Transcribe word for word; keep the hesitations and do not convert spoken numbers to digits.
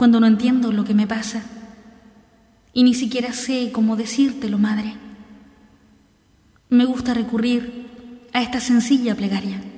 cuando no entiendo lo que me pasa y ni siquiera sé cómo decírtelo, madre. Me gusta recurrir a esta sencilla plegaria.